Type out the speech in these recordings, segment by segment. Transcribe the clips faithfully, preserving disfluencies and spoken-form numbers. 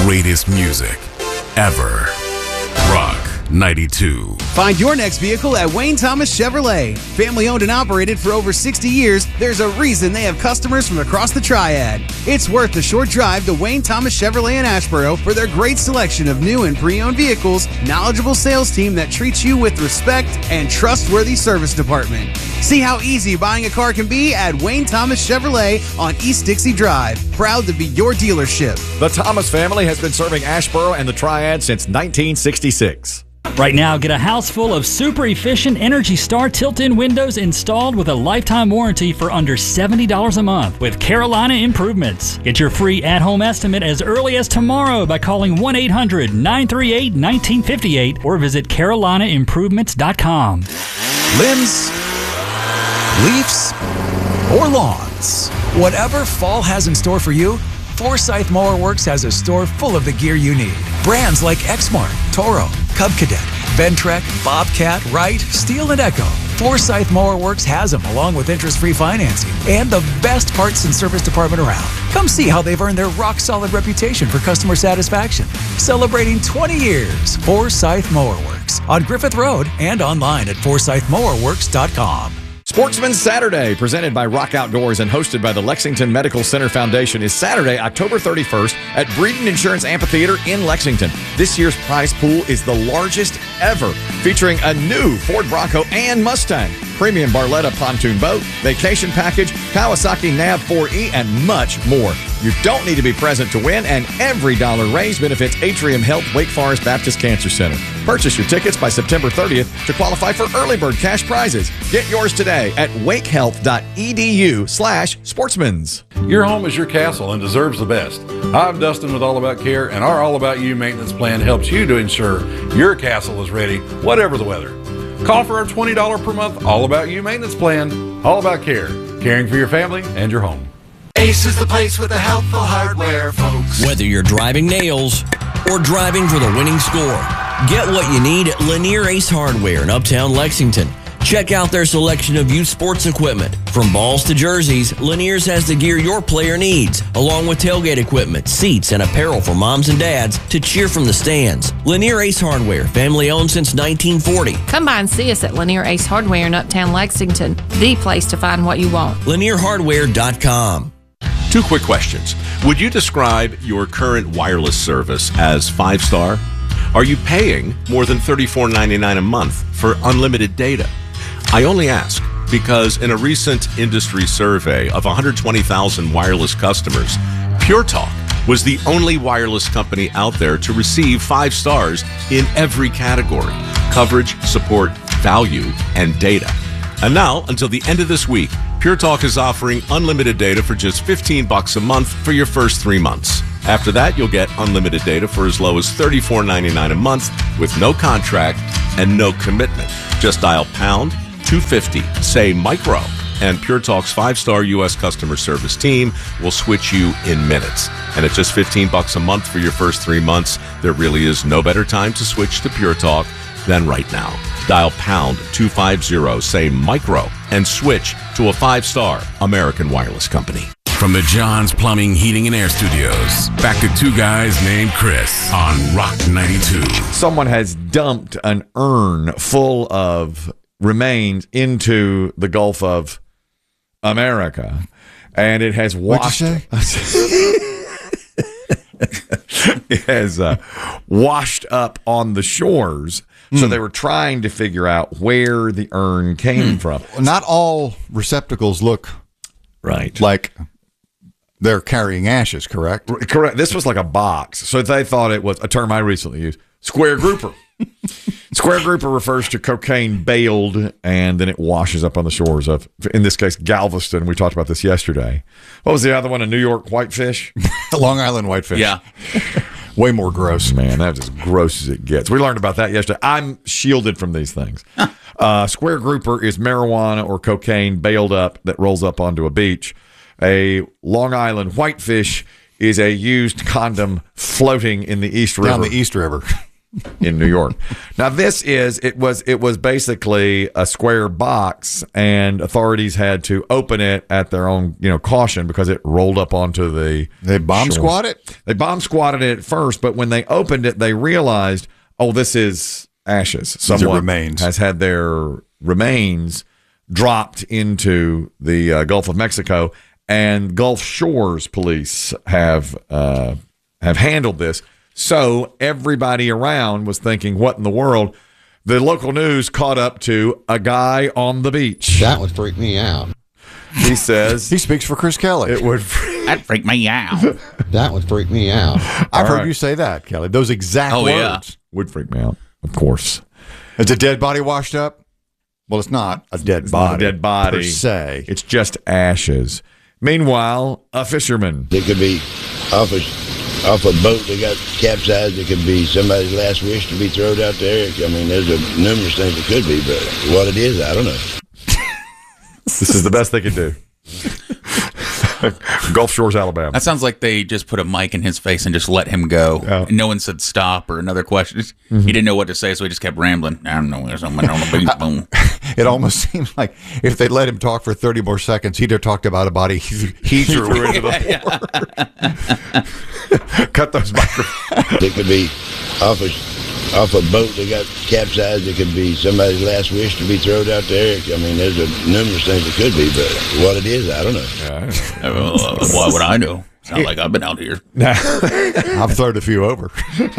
greatest music ever. Rock ninety-two. Find your next vehicle at Wayne Thomas Chevrolet. Family owned and operated for over sixty years, there's a reason they have customers from across the Triad. It's worth the short drive to Wayne Thomas Chevrolet in Asheboro for their great selection of new and pre-owned vehicles, knowledgeable sales team that treats you with respect, and trustworthy service department. See how easy buying a car can be at Wayne Thomas Chevrolet on East Dixie Drive. Proud to be your dealership. The Thomas family has been serving Asheboro and the Triad since nineteen sixty-six. Right now, get a house full of super efficient Energy Star tilt-in windows installed with a lifetime warranty for under seventy dollars a month with Carolina Improvements. Get your free at-home estimate as early as tomorrow by calling one eight hundred nine three eight one nine five eight or visit carolina improvements dot com. Limbs, leaves, or lawns. Whatever fall has in store for you, Forsyth Mower Works has a store full of the gear you need. Brands like Exmark, Toro, Cub Cadet, Ventrek, Bobcat, Wright, Steel, and Echo. Forsyth Mower Works has them along with interest-free financing and the best parts and service department around. Come see how they've earned their rock-solid reputation for customer satisfaction. Celebrating twenty years, Forsyth Mower Works on Griffith Road and online at forsyth mower works dot com. Sportsman's Saturday, presented by Rock Outdoors and hosted by the Lexington Medical Center Foundation, is Saturday, October thirty-first at Breeden Insurance Amphitheater in Lexington. This year's prize pool is the largest ever, featuring a new Ford Bronco and Mustang, premium Barletta pontoon boat, vacation package, Kawasaki N A V four E, and much more. You don't need to be present to win, and every dollar raised benefits Atrium Health Wake Forest Baptist Cancer Center. Purchase your tickets by September thirtieth to qualify for early bird cash prizes. Get yours today at wakehealth.edu slash sportsmans. Your home is your castle and deserves the best. I'm Dustin with All About Care, and our All About You maintenance plan helps you to ensure your castle is ready, whatever the weather. Call for our twenty dollars per month All About You maintenance plan. All About Care, caring for your family and your home. Ace is the place with the helpful hardware, folks. Whether you're driving nails or driving for the winning score, get what you need at Lanier Ace Hardware in Uptown Lexington. Check out their selection of youth sports equipment. From balls to jerseys, Lanier's has the gear your player needs, along with tailgate equipment, seats, and apparel for moms and dads to cheer from the stands. Lanier Ace Hardware, family owned since nineteen forty. Come by and see us at Lanier Ace Hardware in Uptown Lexington, the place to find what you want. lanier hardware dot com. Two quick questions. Would you describe your current wireless service as five-star? Are you paying more than thirty-four ninety-nine a month for unlimited data? I only ask because in a recent industry survey of one hundred twenty thousand wireless customers, Pure Talk was the only wireless company out there to receive five stars in every category: coverage, support, value, and data. And now, until the end of this week, Pure Talk is offering unlimited data for just fifteen bucks a month for your first three months. After that, you'll get unlimited data for as low as thirty-four ninety-nine a month with no contract and no commitment. Just dial pound two fifty, say micro, and Pure Talk's five-star U S customer service team will switch you in minutes. And at just fifteen bucks a month for your first three months, there really is no better time to switch to Pure Talk than right now. Dial pound two fifty, say micro, and switch to a five-star American wireless company. From the John's Plumbing, Heating, and Air Studios, back to Two Guys Named Chris on Rock ninety-two. Someone has dumped an urn full of remains into the Gulf of America, and it has washed. What'd you say? It has uh, washed up on the shores. So they were trying to figure out where the urn came from. Not all receptacles look right like they're carrying ashes, correct? Correct. This was like a box. So they thought it was a term I recently used, square grouper. Square grouper refers to cocaine baled, and then it washes up on the shores of, in this case, Galveston. We talked about this yesterday. What was the other one? A New York whitefish? Long Island whitefish. Yeah. Way more gross. Man, that's as gross as it gets. We learned about that yesterday. I'm shielded from these things. Uh, square grouper is marijuana or cocaine baled up that rolls up onto a beach. A Long Island whitefish is a used condom floating in the East River. Down the East River. in New York. Now, this is it was it was basically a square box, and authorities had to open it at their own you know caution because it rolled up onto the. They bomb shore. squad it? They bomb squatted it at first, but when they opened it, they realized, oh, this is ashes. Someone remains. has had their remains dropped into the uh, Gulf of Mexico, and Gulf Shores police have uh, have handled this. So everybody around was thinking, what in the world? The local news caught up to a guy on the beach. That would freak me out. He says he speaks for Chris Kelly. It would that freak me out. That would freak me out. I've All heard right. you say that, Kelly. Those exact Oh, words yeah. would freak me out. Of course, Is a dead body washed up? Well, it's not a dead it's body. not a dead body per se. It's just ashes. Meanwhile, a fisherman. It could be off a off a boat that got capsized. It could be somebody's last wish to be thrown out there. I mean, there's a numerous things it could be, but what it is, I don't know. This is the best they could do. Gulf Shores, Alabama. That sounds like they just put a mic in his face and just let him go. Oh. And no one said stop or another question. Mm-hmm. He didn't know what to say, so he just kept rambling. I don't know. There's someone on the beach. Boom. It almost seems like if they let him talk for thirty more seconds, he'd have talked about a body he, he threw into the port. Cut those microphones. It could be off a off a boat that got capsized. It could be somebody's last wish to be thrown out there. I mean, there's a numerous things it could be, but what it is, I don't know. Yeah, I know. Uh, why would I know? It's not like I've been out here. I've thrown a few over.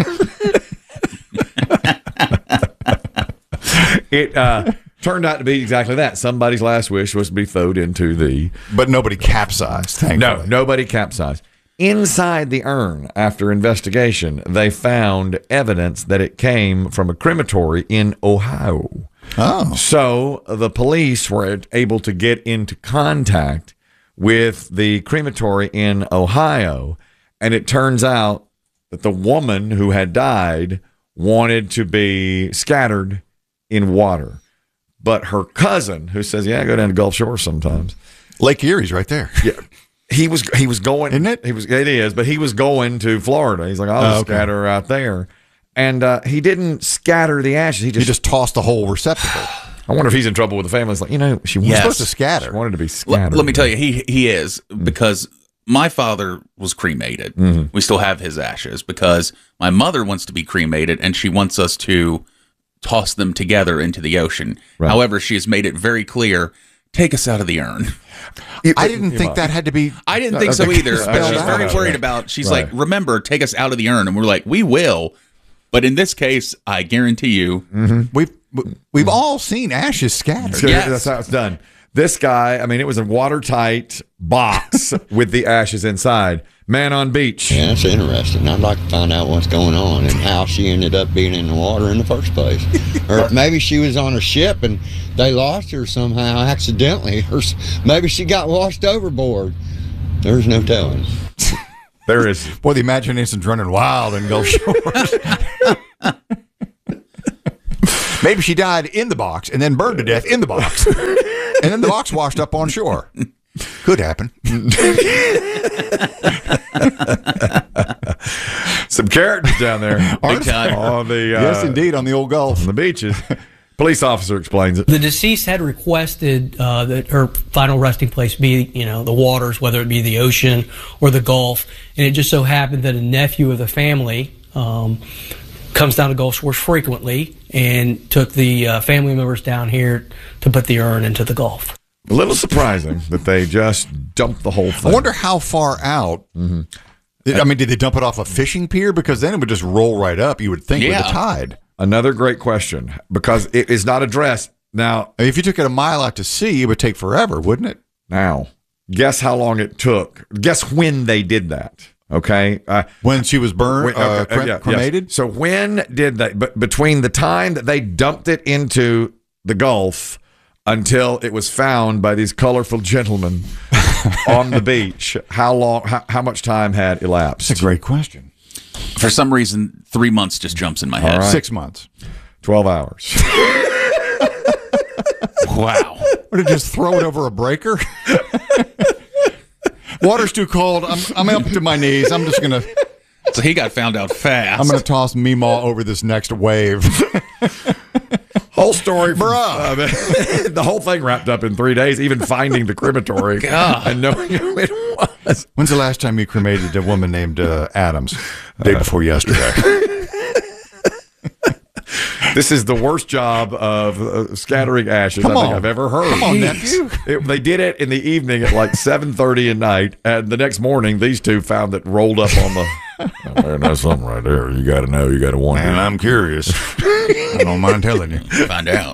It uh, turned out to be exactly that. Somebody's last wish was to be thrown into the. But nobody capsized, thankfully. No, nobody capsized. Inside the urn, after investigation, they found evidence that it came from a crematory in Ohio. Oh. So the police were able to get into contact with the crematory in Ohio, and it turns out that the woman who had died wanted to be scattered in water. But her cousin, who says, yeah, I go down to Gulf Shores sometimes. Lake Erie's right there. Yeah. He was he was going, Isn't it? He was it is, but he was going to Florida. He's like, I'll just Oh, okay. scatter her out there, and uh, he didn't scatter the ashes. He He just, just tossed the whole receptacle. I wonder if he's in trouble with the family. It's like, you know, she was Yes. supposed supposed to scatter. She wanted to be L- scattered. let me tell you, he he is, because my father was cremated. Mm-hmm. We still have his ashes because my mother wants to be cremated and she wants us to toss them together into the ocean. Right. However, she has made it very clear, take us out of the urn. I didn't think that had to be. I didn't think so either, but spelled she's very out. worried about, she's Right. like, remember, take us out of the urn. And we're like, we will. But in this case, I guarantee you, We've we've all seen ashes scattered. So Yes. That's how it's done. This guy, I mean, it was a watertight box with the ashes inside. Man on beach. Yeah, that's interesting. I'd like to find out what's going on and how she ended up being in the water in the first place. Or maybe she was on a ship and they lost her somehow accidentally. Or s- maybe she got washed overboard. There's no telling. There is. Boy, the imagination's running wild in Gulf Shores. Maybe she died in the box and then burned to death in the box. And then the box washed up on shore. Could happen. Some characters down there. big time. On the, uh, Yes, indeed, on the old Gulf. on the beaches. Police officer explains it. The deceased had requested uh, that her final resting place be, you know, the waters, whether it be the ocean or the Gulf. And it just so happened that a nephew of the family um, comes down to Gulf Shores frequently and took the uh, family members down here to put the urn into the Gulf. A little surprising that they just dumped the whole thing. I wonder how far out. Mm-hmm. I mean, did they dump it off a fishing pier? Because then it would just roll right up, you would think, with Yeah. the tide. Another great question, because it is not addressed. Now, If you took it a mile out to sea, it would take forever, wouldn't it? now, guess how long it took. Guess when they did that. Okay. Uh, When she was burned, when- uh, okay, crem- yeah, yes. cremated? So when did they, but between the time that they dumped it into the Gulf until it was found by these colorful gentlemen on the beach, how long, how, how much time had elapsed? That's a great question. For some reason, three months just jumps in my head. All right. Six months. twelve hours. Wow. Or to just throw it over a breaker? Water's too cold. I'm I'm up to my knees. I'm just gonna So he got found out fast. I'm going to toss Meemaw over this next wave. Whole story, bro. Uh, the whole thing wrapped up in three days, even finding the crematory God. and knowing who it was. When's the last time you cremated a woman named uh, Adams? Day before yesterday. This is the worst job of uh, scattering ashes Come I think on. I've ever heard. Come on, nephew. It, they did it in the evening at like seven thirty at night, and the next morning, these two found it rolled up on the. Oh, man, that's something right there. You got to know. You got to wonder. Man, I'm curious. I don't mind telling you. Find out.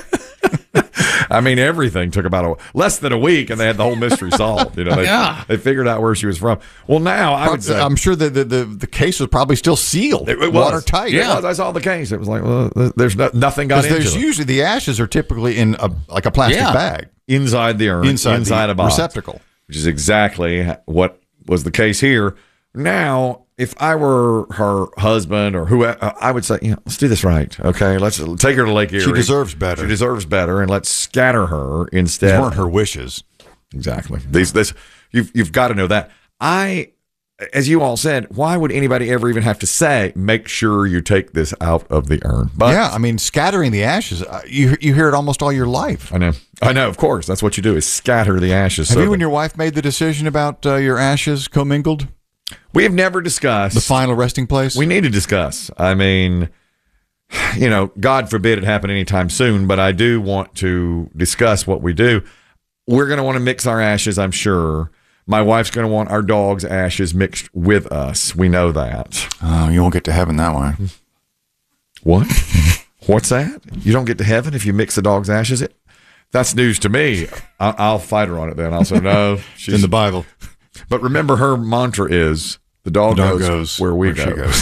I mean, everything took about a less than a week, and they had the whole mystery solved. You know, they, Yeah. they figured out where she was from. Well, now I would say I'm sure that the, the, the case was probably still sealed. it, it was watertight. Yeah, I saw the case. It was like, well, there's no, nothing got into There's it. usually the ashes are typically in a like a plastic Yeah. bag inside the urn, inside, inside the a box, receptacle. which is exactly what was the case here. Now, if I were her husband or who, I would say, you know, let's do this right. Okay, let's take her to Lake Erie. She deserves better. She deserves better, and let's scatter her instead. These weren't her wishes. Exactly. These, this, you've you've got to know that. I, as you all said, why would anybody ever even have to say, make sure you take this out of the urn? But yeah, I mean, scattering the ashes, uh, you you hear it almost all your life. I know, I know. Of course, that's what you do is scatter the ashes. Have so you that- and your wife made the decision about uh, your ashes commingled? We have never discussed the final resting place. We need to discuss. I mean, you know, God forbid it happen anytime soon, but I do want to discuss what we do. We're going to want to mix our ashes, I'm sure. My wife's going to want our dog's ashes mixed with us. We know that. Oh, you won't get to heaven that way. What? What's that? You don't get to heaven if you mix the dog's ashes? It That's news to me. I'll, I'll fight her on it then. I'll say, no. She's in the Bible. But remember, her mantra is, the dog, The dog goes, goes where we where go. she goes.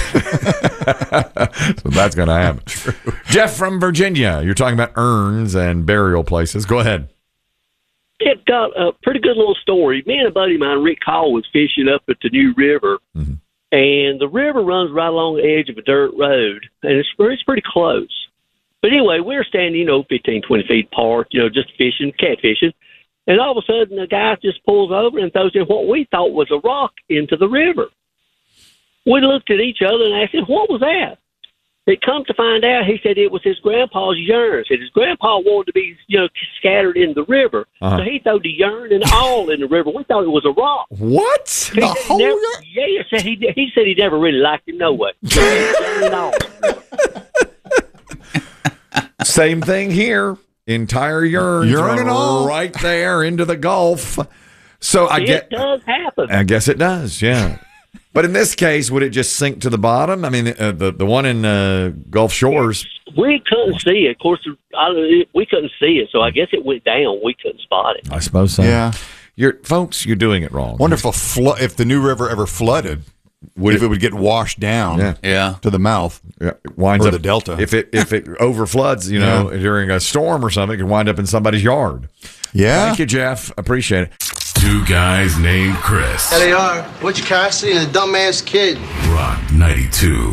So that's going to happen. Jeff from Virginia, you're talking about urns and burial places. Go ahead. It got a pretty good little story. Me and a buddy of mine, Rick Call, was fishing up at the New River, mm-hmm. and the river runs right along the edge of a dirt road, and it's, it's pretty close. But anyway, we were standing, you know, fifteen, twenty feet apart, you know, just fishing, catfishing. And all of a sudden, the guy just pulls over and throws in what we thought was a rock into the river. We looked at each other and asked him, what was that? It come to find out, he said it was his grandpa's urn. Said his grandpa wanted to be, you know, scattered in the river. Uh-huh. So he threw the urn and all in the river. We thought it was a rock. What? He said he never, yeah, he said he, he said he never really liked him no way. Urn and all. Same thing here. Entire urn, Urn and all. right there into the Gulf. So I it get. does happen. I guess it does. Yeah. But in this case, would it just sink to the bottom? I mean, uh, the the one in uh, Gulf Shores. We couldn't see it. Of course, I, we couldn't see it, so I guess it went down. We couldn't spot it. I suppose so. Yeah. You're folks, you're doing it wrong. Wonder if, a flo- if the New River ever flooded, would if it, it would get washed down Yeah. Yeah. to the mouth Yeah, it winds or up the delta. If it if it overfloods, you know, during a storm or something, it can wind up in somebody's yard. Yeah. Thank you, Jeff. Appreciate it. Two guys named Chris. There they are. Butch Cassidy and a dumbass kid. Rock ninety-two.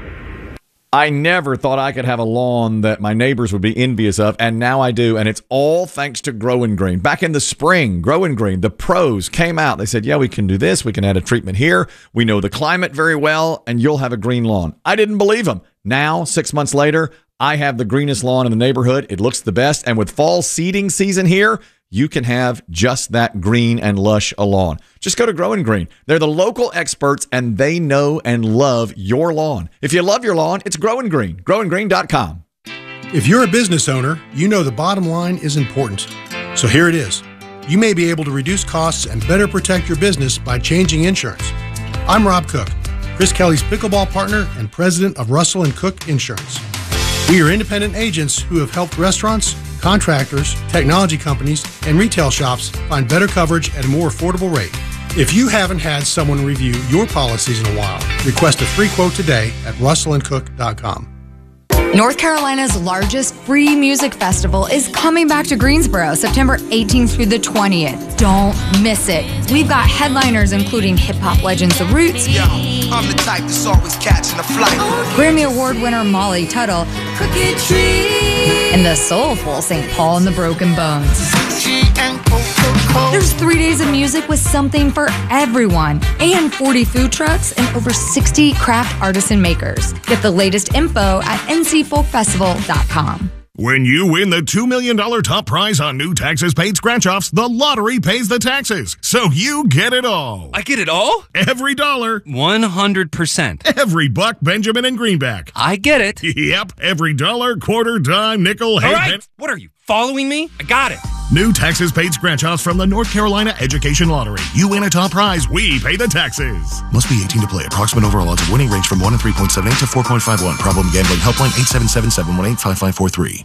I never thought I could have a lawn that my neighbors would be envious of, and now I do, and it's all thanks to Grow and Green. Back in the spring, Grow and Green, the pros came out. They said, yeah, we can do this. We can add a treatment here. We know the climate very well, and you'll have a green lawn. I didn't believe them. Now, six months later, I have the greenest lawn in the neighborhood. It looks the best, and with fall seeding season here, you can have just that green and lush a lawn. Just go to Grow and Green. They're the local experts, and they know and love your lawn. If you love your lawn, it's Grow and Green. grow and green dot com. If you're a business owner, you know the bottom line is important. So here it is. You may be able to reduce costs and better protect your business by changing insurance. I'm Rob Cook, Chris Kelly's pickleball partner and president of Russell and Cook Insurance. We are independent agents who have helped restaurants, contractors, technology companies, and retail shops find better coverage at a more affordable rate. If you haven't had someone review your policies in a while, request a free quote today at russell and cook dot com. North Carolina's largest free music festival is coming back to Greensboro September eighteenth through the twentieth. Don't miss it. We've got headliners including hip-hop legends The Roots, Yo, I'm the type that's always catching a flight. Grammy Award winner Molly Tuttle, and the soulful Saint Paul and the Broken Bones. so cold. There's three days of music with something for everyone, and forty food trucks and over sixty craft artisan makers. Get the latest info at n c folk festival dot com. When you win the two million dollars top prize on new taxes paid scratch-offs, the lottery pays the taxes. So you get it all. I get it all? Every dollar. one hundred percent. Every buck, Benjamin and Greenback. I get it. Yep. Every dollar, quarter, dime, nickel, All half. right. What are you, following me? I got it. New taxes paid scratch-offs from the North Carolina Education Lottery. You win a top prize, we pay the taxes. Must be eighteen to play. Approximate overall odds of winning range from one in three point seven eight to four point five one. Problem gambling helpline eight seven seven, seven one eight, five five four three.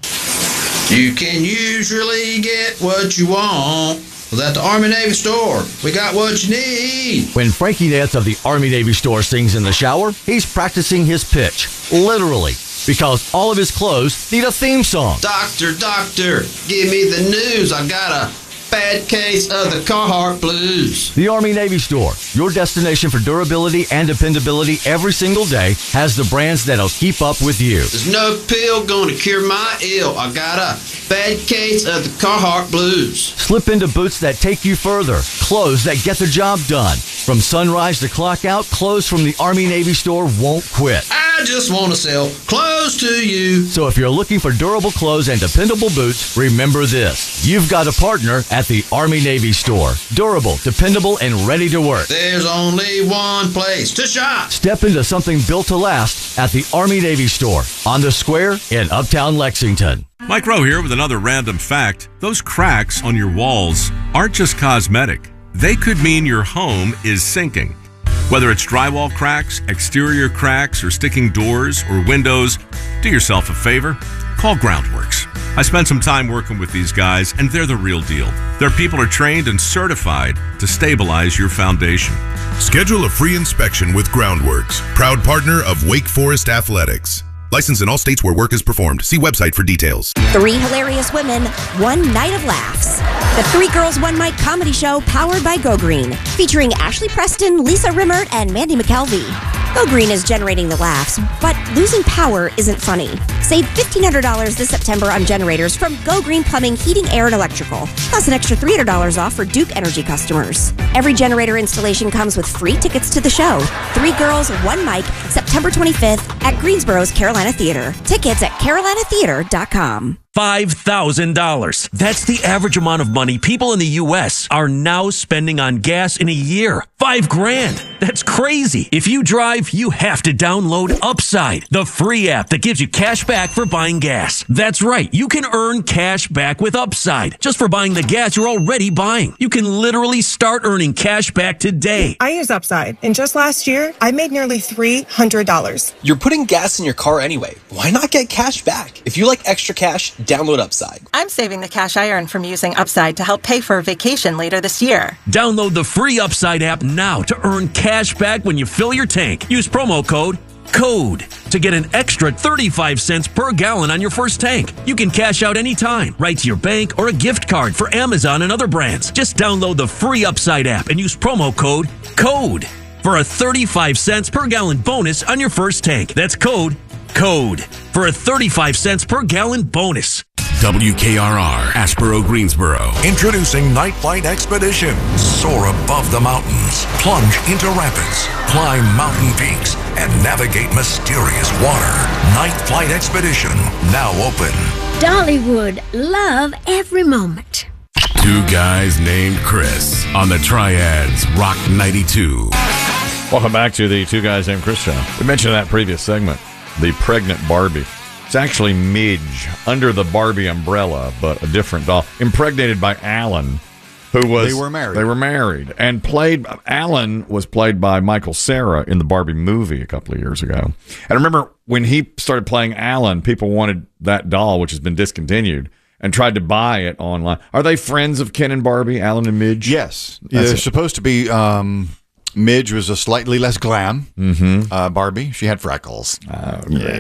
You can usually get what you want. Well, at the Army Navy store, we got what you need. When Frankie Nance of the Army Navy store sings in the shower, he's practicing his pitch, literally, because all of his clothes need a theme song. Doctor, doctor, give me the news. I got a bad case of the Carhartt blues. The Army Navy store, your destination for durability and dependability every single day, has the brands that'll keep up with you. There's no pill gonna cure my ill. I got a bad case of the Carhartt blues. Slip into boots that take you further, clothes that get the job done. From sunrise to clock out, clothes from the Army Navy store won't quit. I just want to sell clothes to you. So if you're looking for durable clothes and dependable boots, remember this. You've got a partner at the Army Navy store. Durable, dependable, and ready to work. There's only one place to shop. Step into something built to last at the Army Navy store on the square in Uptown Lexington. Mike Rowe here with another random fact. Those cracks on your walls aren't just cosmetic. They could mean your home is sinking. Whether it's drywall cracks, exterior cracks, or sticking doors or windows, do yourself a favor. Call Groundworks. I spent some time working with these guys, and they're the real deal. Their people are trained and certified to stabilize your foundation. Schedule a free inspection with Groundworks, proud partner of Wake Forest Athletics. Licensed in all states where work is performed. See website for details. Three hilarious women, one night of laughs. The Three Girls One Mic comedy show powered by Go Green, featuring Ashley Preston, Lisa Rimmert, and Mandy McKelvey. Go Green is generating the laughs, but losing power isn't funny. Save fifteen hundred dollars this September on generators from Go Green Plumbing, Heating, Air, and Electrical, plus an extra three hundred dollars off for Duke Energy customers. Every generator installation comes with free tickets to the show. Three Girls, One Mic, September twenty-fifth at Greensboro's Carolina Theater. Tickets at carolina theater dot com. five thousand dollars. That's the average amount of money people in the U S are now spending on gas in a year. Five grand. That's crazy. If you drive, you have to download Upside, the free app that gives you cash back for buying gas. That's right. You can earn cash back with Upside just for buying the gas you're already buying. You can literally start earning cash back today. I use Upside, and just last year, I made nearly three hundred dollars. You're putting gas in your car anyway. Why not get cash back? If you like extra cash, download Upside. I'm saving the cash I earn from using Upside to help pay for a vacation later this year. Download the free Upside app now to earn cash back when you fill your tank. Use promo code CODE to get an extra thirty-five cents per gallon on your first tank. You can cash out anytime, right to your bank or a gift card for Amazon and other brands. Just download the free Upside app and use promo code CODE for a thirty-five cents per gallon bonus on your first tank. That's code CODE for a thirty-five cents per gallon bonus. W K R R, Asheboro, Greensboro. Introducing Night Flight Expedition. Soar above the mountains, plunge into rapids, climb mountain peaks, and navigate mysterious water. Night Flight Expedition, now open. Dollywood, love every moment. Two guys named Chris on the Triads Rock ninety-two. Welcome back to the Two Guys Named Chris show. We mentioned that previous segment, the pregnant Barbie. It's actually Midge under the Barbie umbrella, but a different doll, impregnated by Alan, who was they were married. They were married, and played. Alan was played by Michael Cera in the Barbie movie a couple of years ago. And I remember when he started playing Alan, people wanted that doll, which has been discontinued, and tried to buy it online. Are they friends of Ken and Barbie, Alan and Midge? Yes, That's they're it. supposed to be. Um, Midge was a slightly less glam. Mm-hmm. Uh, Barbie, she had freckles. Oh,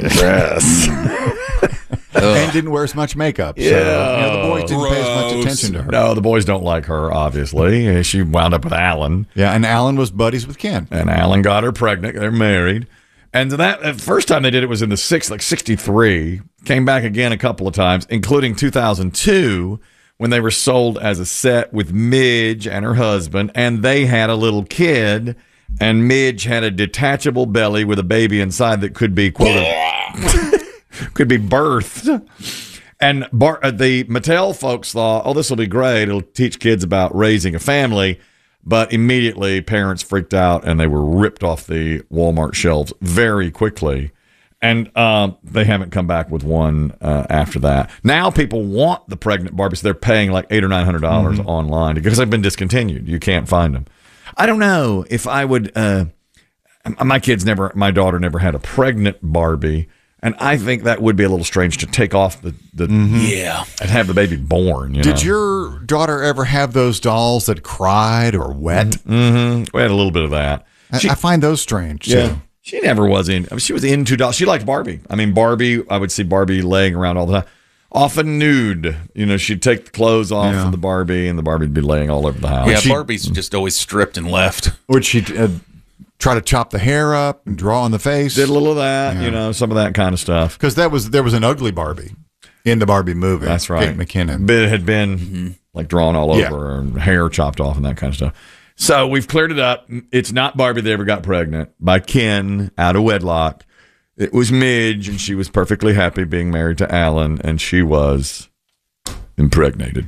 yes. And didn't wear as much makeup. So, Yeah. you know, the boys didn't Gross. pay as much attention to her. No, the boys don't like her, obviously. She wound up with Alan. Yeah, and Alan was buddies with Ken. And Alan got her pregnant. They're married. And that the first time they did it was in the six, like sixty-three. Came back again a couple of times, including two thousand two, when they were sold as a set with Midge and her husband, and they had a little kid, and Midge had a detachable belly with a baby inside that could be, quote, could be birthed. And Bar- the Mattel folks thought, oh, this will be great. It'll teach kids about raising a family. But immediately parents freaked out and they were ripped off the Walmart shelves very quickly. And um, they haven't come back with one uh, after that. Now people want the pregnant Barbies. They're paying like eight or nine hundred dollars mm-hmm. online because they've been discontinued. You can't find them. I don't know if I would. Uh, my kids never. My daughter never had a pregnant Barbie, and I think that would be a little strange to take off the the mm-hmm. yeah and have the baby born. You Did know? your daughter ever have those dolls that cried or wet? Mm-hmm. We had a little bit of that. She, I find those strange too. Yeah. She never was in. I mean, she was into dolls. She liked Barbie. I mean, Barbie. I would see Barbie laying around all the time, often nude. You know, she'd take the clothes off Yeah. of the Barbie, and the Barbie would be laying all over the house. Yeah, She- Barbie's just always stripped and left. Would she uh, try to chop the hair up and draw on the face? did a little of that. Yeah. You know, some of that kind of stuff. Because that was there was an ugly Barbie in the Barbie movie. That's right. Kate McKinnon. But it had been Mm-hmm. like drawn all Yeah. over and hair chopped off and that kind of stuff. So we've cleared it up. It's not Barbie that ever got pregnant by Ken out of wedlock. It was Midge, and she was perfectly happy being married to Alan, and she was impregnated.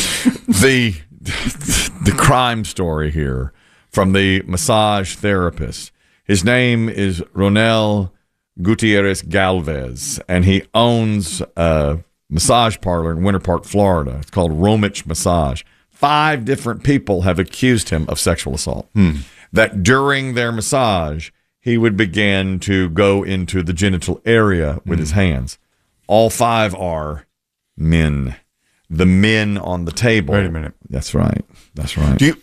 the the crime story here from the massage therapist. His name is Ronel Gutierrez Galvez, and he owns a massage parlor in Winter Park, Florida. It's called Romich Massage. Five different people have accused him of sexual assault. Hmm. That during their massage, he would begin to go into the genital area with his hands. All five are men. The men on the table. Wait a minute. That's right. That's right. Do you?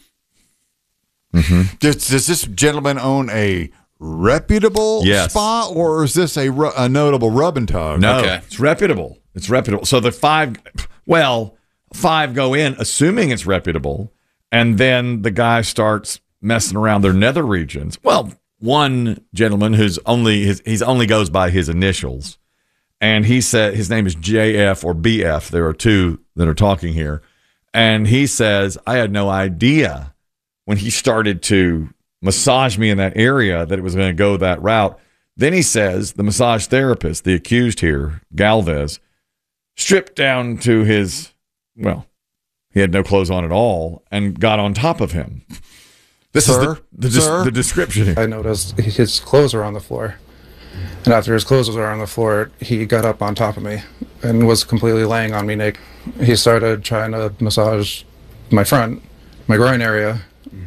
Mm-hmm. Does, does this gentleman own a reputable Yes. spa, or is this a, ru- a notable rub and tug? No, Okay. it's reputable. It's reputable. So the five, well, five go in assuming it's reputable, and then the guy starts messing around their nether regions. Well, one gentleman who's only his he's only goes by his initials, and he said his name is J F or B F. There are two that are talking here, and he says I had no idea when he started to massage me in that area that it was going to go that route. Then he says the massage therapist, the accused here, Galvez, stripped down to his, well, he had no clothes on at all and got on top of him. This Sir? is the, the, des- Sir? the description here. I noticed his clothes were on the floor. And after his clothes were on the floor, he got up on top of me and was completely laying on me naked. He started trying to massage my front, my groin area,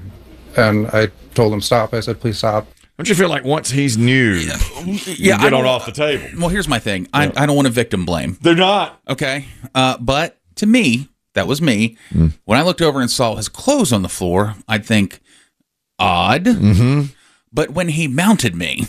and I told him stop. I said, please stop. Don't you feel like once he's nude, you Yeah, I get on don't- off the table? Well, here's my thing. I, I don't want to victim blame. They're not. Okay. Uh, but to me, that was me. When I looked over and saw his clothes on the floor, I'd think, odd. Mm-hmm. But when he mounted me,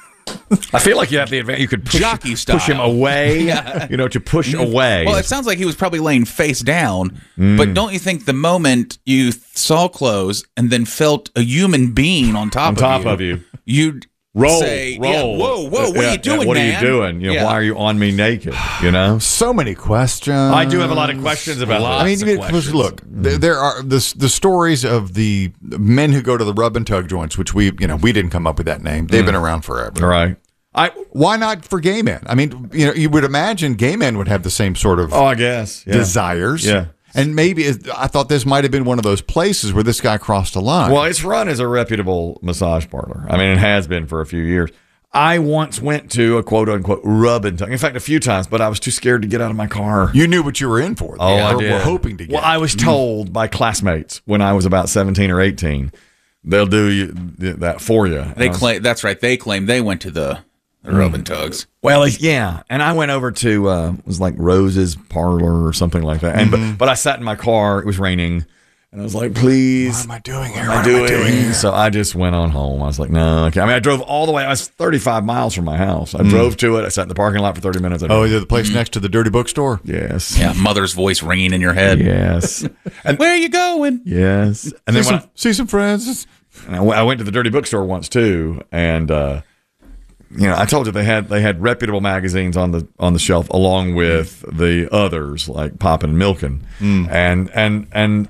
I feel like you have the advantage. You could push, Jockey style. push him away, Yeah. you know, to push away. well, it sounds like he was probably laying face down. Mm. But don't you think the moment you saw clothes and then felt a human being on top, on top of, you, of you. you'd Roll, say, roll. yeah, whoa, whoa, what Yeah, are yeah, you doing, What man? are you doing? You know, Yeah. why are you on me naked? You know, So many questions. I do have a lot of questions about Lots I this. mean, of it- questions. look, there, there are the the stories of the men who go to the rub and tug joints, which we, you know, we didn't come up with that name. They've been around forever. All right. I Why not for gay men? I mean, you know, you would imagine gay men would have the same sort of oh, I guess yeah. desires. Yeah. And maybe it- I thought this might have been one of those places where this guy crossed a line. Well, it's run as a reputable massage parlor. I mean, it has been for a few years. I once went to a quote unquote rub and tug. In fact, a few times, but I was too scared to get out of my car. You knew what you were in for. Oh, I or did. were hoping to get. Well, I was told by classmates when I was about seventeen or eighteen, they'll do you, that for you. And They I was- claim that's right. They claim they went to the, the rub and tugs. Well, it's- yeah, and I went over to uh, it was like Rose's Parlor or something like that. And Mm-hmm. but, but I sat in my car. It was raining, and I was like, "Please, What am I doing here? what am I doing?" So I just went on home. I was like, "No, okay." I mean, I drove all the way. I was thirty-five miles from my house. I drove to it. I sat in the parking lot for thirty minutes. I Mm. Oh, drove- the place next to the dirty bookstore. yes, Yeah, mother's voice ringing in your head. yes, and Where are you going? yes. And then see, when some, see some friends. I, and I, went- I went to the dirty bookstore once too, and uh, you know, I told you they had they had reputable magazines on the on the shelf along with mm. the others like Poppin' and Milkin, mm. and and and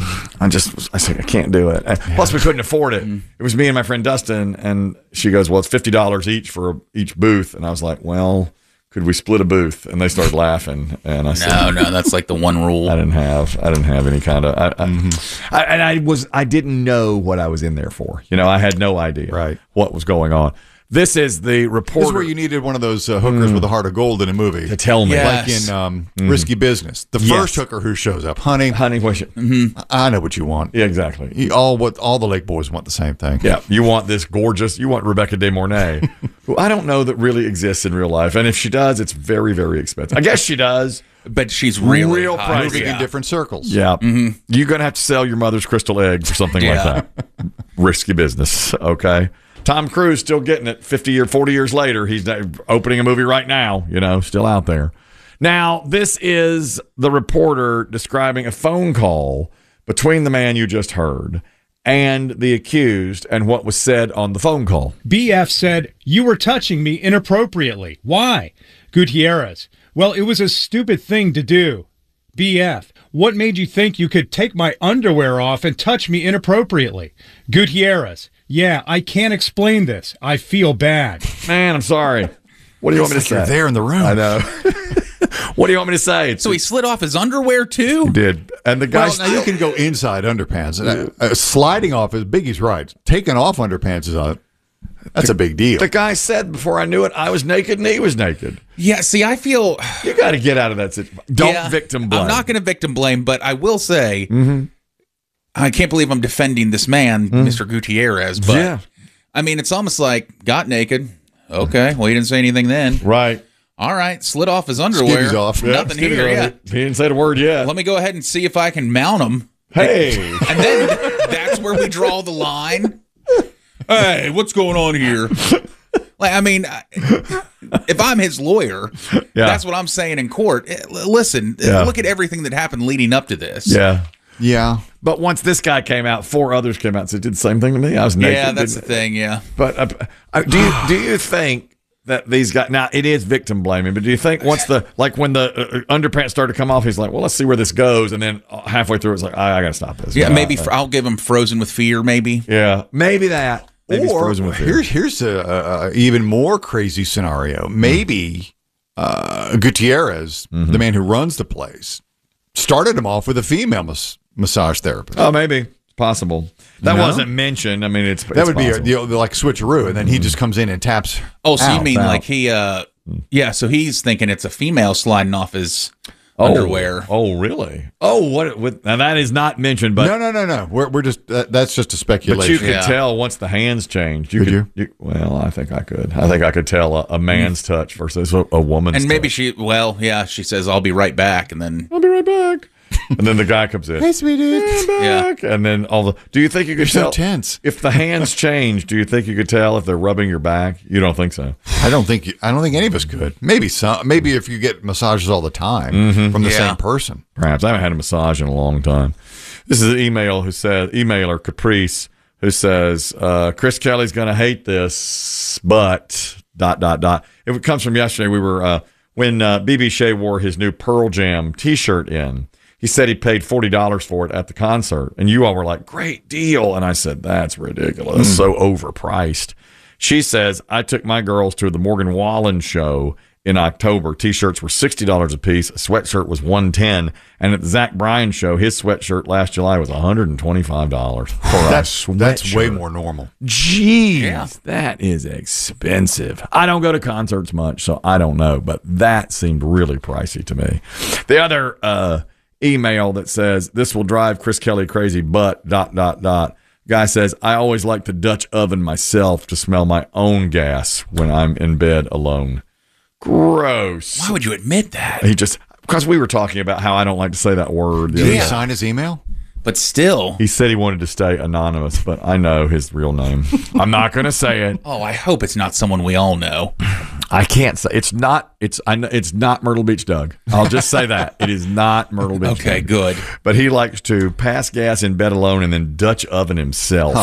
I just I said I can't do it. Yeah. Plus, we couldn't afford it. Mm. It was me and my friend Dustin, and she goes, "Well, it's fifty dollars each for each booth," and I was like, "Well, could we split a booth?" And they started laughing, and I said, "No, no, that's like the one rule." I didn't have I didn't have any kind of, I, I, mm-hmm. I, and I was I didn't know what I was in there for. You know, I had no idea right. what was going on. This is the reporter. This is where you needed one of those uh, hookers mm. with a heart of gold in a movie to tell me, yes. like in um, mm. Risky Business. The yes. first hooker who shows up, honey, honey, what you, mm-hmm. I know what you want. Yeah, exactly. You, all what all the Lake boys want the same thing. Yeah, you want this gorgeous. You want Rebecca De Mornay, who I don't know that really exists in real life, and if she does, it's very, very expensive. I guess she does. But she's really real high. pricey yeah. in different circles. Yeah, mm-hmm. you're gonna have to sell your mother's crystal eggs or something yeah. like that. Risky business. Okay. Tom Cruise still getting it fifty or forty years later. He's opening a movie right now, you know, still out there. Now, this is the reporter describing a phone call between the man you just heard and the accused and what was said on the phone call. B F said, "You were touching me inappropriately." Why? Gutierrez, "Well, it was a stupid thing to do." B F, "What made you think you could take my underwear off and touch me inappropriately?" Gutierrez, "Yeah, I can't explain this. I feel bad." Man, I'm sorry. What do you want me to say? You're there in the room. I know. What do you want me to say? So he slid off his underwear too? He did. And the guy. Well, now you can go inside underpants. Uh, uh, sliding off is Biggie's right. Taking off underpants is a that's the, a big deal. The guy said before I knew it, I was naked and he was naked. Yeah. See, I feel you got to get out of that situation. Don't yeah, victim blame. I'm not going to victim blame, but I will say, mm-hmm. I can't believe I'm defending this man, mm. Mister Gutierrez. But yeah. I mean, it's almost like got naked. Okay, well, he didn't say anything then. Right. All right, slid off his underwear. Skivvy's off. Nothing yeah, here yet. He didn't say the word yet. Let me go ahead and see if I can mount him. Hey. And then that's where we draw the line. Hey, what's going on here? Like, I mean, if I'm his lawyer, yeah. that's what I'm saying in court. Listen, yeah. look at everything that happened leading up to this. Yeah. Yeah. But once this guy came out, four others came out and said, did the same thing to me. I was naked. Yeah, that's the thing, yeah. But uh, uh, do you do you think that these guys, now it is victim blaming, but do you think once the, like when the uh, underpants started to come off, he's like, well, let's see where this goes. And then halfway through, it's like, I, I got to stop this. Yeah, no, maybe I, fr- I'll give him Frozen with Fear, maybe. Yeah, maybe that. Maybe or Frozen with Fear. Here's, here's a, a, a even more crazy scenario. Maybe uh, Gutierrez, mm-hmm. the man who runs the place, started him off with a female mas- massage therapist. Oh, maybe. It's possible. That no? wasn't mentioned. I mean, it's That it's would possible. be a, the, like switcheroo, and then he just comes in and taps. Oh, so out. you mean out. like he, uh, yeah, so he's thinking it's a female sliding off his oh, underwear. Oh, really? Oh, what? what now, that is not mentioned, but. No, no, no, no. We're, we're just, uh, that's just a speculation. But you could Yeah. tell once the hands changed. You Could could, you? you? Well, I think I could. I think I could tell a, a man's touch versus a, a woman's And maybe touch. she, well, yeah, she says, I'll be right back. And then, I'll be right back. And then the guy comes in. Hey, sweetie. Back. And then all the. Do you think you could You're tell? so tense. If the hands change, do you think you could tell if they're rubbing your back? You don't think so? I don't think you, I don't think any of us could. Maybe some. Maybe if you get massages all the time Mm-hmm. from the Yeah. same person. Perhaps. I haven't had a massage in a long time. This is an email who says, emailer Caprice, who says, uh, Chris Kelly's going to hate this, but dot, dot, dot. It comes from yesterday. We were, uh, when uh, B B Shea wore his new Pearl Jam t-shirt in, he said he paid forty dollars for it at the concert. And you all were like, great deal. And I said, that's ridiculous. Mm. So overpriced. She says, I took my girls to the Morgan Wallen show in October. T-shirts were sixty dollars a piece. A sweatshirt was one hundred ten dollars. And at the Zach Bryan show, his sweatshirt last July was one hundred twenty-five dollars for That's a sweatshirt. that's way more normal. Jeez, Yeah. that is expensive. I don't go to concerts much, so I don't know, but that seemed really pricey to me. The other uh, email that says, this will drive Chris Kelly crazy, but dot, dot, dot. Guy says, I always like to Dutch oven myself to smell my own gas when I'm in bed alone. Gross. why would you admit that? He just, because we were talking about how I don't like to say that word. the Did other he day. sign his email? But still. He said he wanted to stay anonymous, but I know his real name. I'm not going to say it. Oh, I hope it's not someone we all know. I can't say it's not. It's I know it's not Myrtle Beach Doug. I'll just say that it is not Myrtle Beach. Okay, Doug. good. But he likes to pass gas in bed alone and then Dutch oven himself. Huh.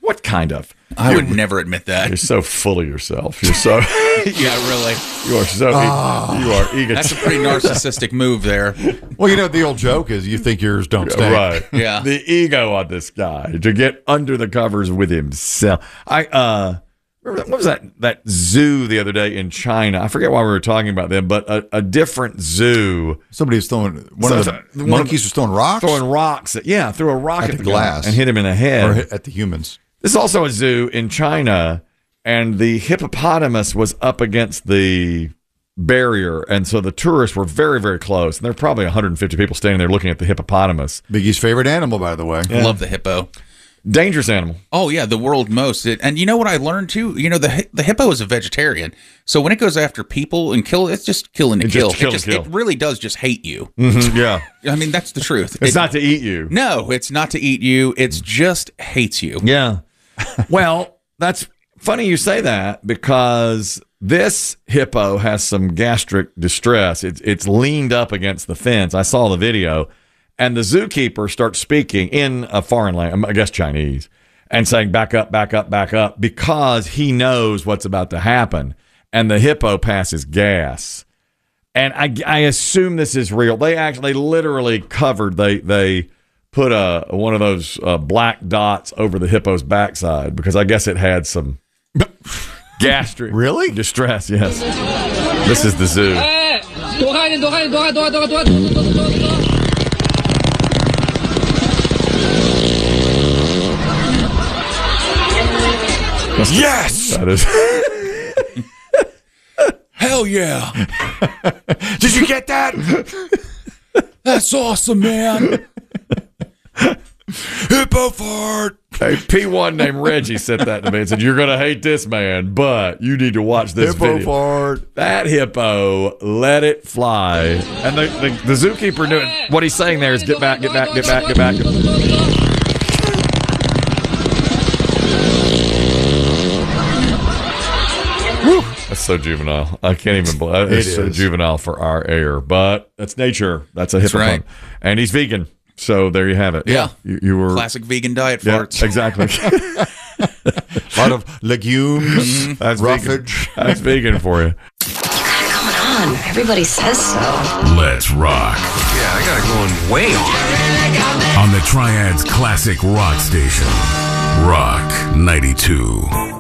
What kind of? I would never admit that. You're so full of yourself. You're so yeah, really. You are so Oh. you are egotistic. That's a pretty narcissistic move there. Well, you know, the old joke is you think yours don't stink. Right. Yeah. The ego on this guy to get under the covers with himself. I uh remember, what was that that zoo the other day in China? I forget why we were talking about them, but a, a different zoo. Somebody was throwing one So- of so- the one monkeys of- was throwing rocks. Throwing rocks. At, yeah, threw a rock At at, the guy glass. and hit him in the head. Or hit at the humans. This is also a zoo in China, and the hippopotamus was up against the barrier, and so the tourists were very, very close. And there were probably one hundred fifty people standing there looking at the hippopotamus. Biggie's favorite animal, by the way. Yeah. Love the hippo. Dangerous animal. Oh yeah, the world most. It, and you know what I learned too? You know the hi- the hippo is a vegetarian, so when it goes after people and kill, it's just killing to It kill. just kill it to just kill. it really does just hate you. Mhm, yeah. I mean that's the truth. It's It- not to eat you. No, it's not to eat you. It's just hates you. Yeah. Well, that's funny you say that because this hippo has some gastric distress. It's it's leaned up against the fence. I saw the video, and the zookeeper starts speaking in a foreign language, I guess Chinese, and saying back up, back up, back up, because he knows what's about to happen. And the hippo passes gas. And I, I assume this is real. They actually literally covered, they they put a one of those uh, black dots over the hippo's backside because I guess it had some gastric really distress. Yes, this is the zoo. Yes! That is. Hell yeah! Did you get that? That's awesome, man. Hippo fart. A P one named Reggie sent that to me and said, "You're gonna hate this man, but you need to watch this Hippo video." fart. That hippo let it fly, and the, the the zookeeper knew it. What he's saying there is, "Get back, get back, get back, get back." Whew. That's so juvenile. I can't even believe it's It so is. juvenile for our air, but that's nature. That's a hippo, right. and he's vegan. So there you have it. Yeah. you, you were Classic vegan diet yeah, farts. exactly. A lot of legumes, That's roughage. vegan. That's vegan for you. Going on. Everybody says so. Let's rock. Yeah, I got it going way on. On the Triad's classic rock station, Rock ninety-two.